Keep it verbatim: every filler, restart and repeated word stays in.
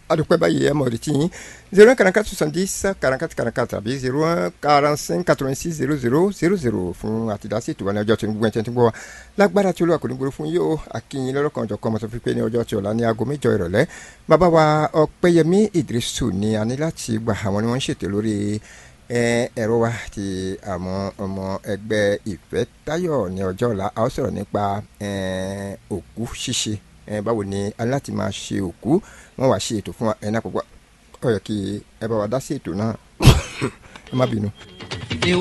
adúpẹ́ báyìí ẹ mọ̀ retí yín zero un quarante-quatre soixante-dix quarante-quatre quarante-quatre àbí zero un quarante-cinq quatre-vingt-six zero zero zero zero fún àtìdásí ètò wa ní ọjọ́ tí gbogbo ẹ̀ńtẹ́ tí ń gbọ́ wa lágbára tí olúwa kò ní gbòòrò fún yìí ó akínyìn lọ́lọ́kan ọjọ́ kan mọ̀tò fífẹ́ ní ọjọ́ tí ọ̀la ní aago mẹ́jọ ìrọ̀lẹ́ bàbá wa ọ̀pẹ́yẹmí ìdírísù ni a ní láti gba àwọn ni wọ́n ń ṣètò lórí ẹ̀rọ wa ti àwọn ọmọ ẹgbẹ́ Ìfẹ́táyọ̀ ní ọjọ́ ọ̀la a ó sọ̀rọ̀ nípa òkú ṣíṣe báwo ni a ní láti máa ṣe òkú wọ́n wá ṣe ètò fún ẹ̀ná púpọ̀ ó yẹ kí ẹ bá wa dá sí ètò náà ẹ má bínú.